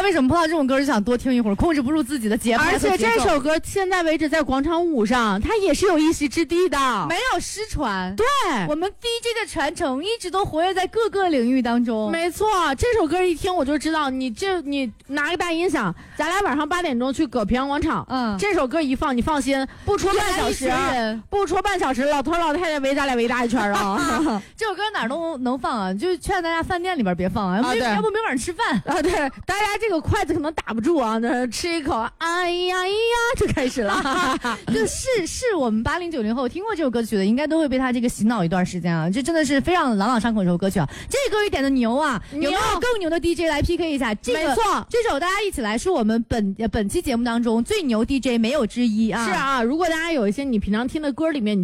为什么碰到这种歌就想多听一会儿，控制不住自己的节拍和节奏。 而且这首歌现在为止在广场舞上，它也是有一席之地的， 没有失传。 对， 我们 DJ 的传承一直都活跃在各个领域当中。 没错，这首歌一听我就知道，你拿个大音响，咱俩晚上8点钟去搁平阳广场，这首歌一放，你放心，不出半小时，老头老太太围咱俩围大一圈啊。 这首歌哪儿都能放啊，就劝大家饭店里边别放啊，要不没晚上吃饭啊。对，大家这个筷子可能打不住啊，那吃一口，哎呀哎呀，就开始了。 就是我们80、90后听过这首歌曲的，应该都会被他这个洗脑一段时间啊。这真的是非常朗朗上口的一首歌曲啊。这个歌曲点的牛啊，有没有更牛的 DJ 来 PK 一下？ 没错， 这首大家一起来是我们本期节目当中最牛 DJ 没有之一啊。 是啊，如果大家有一些你平常听的歌里面。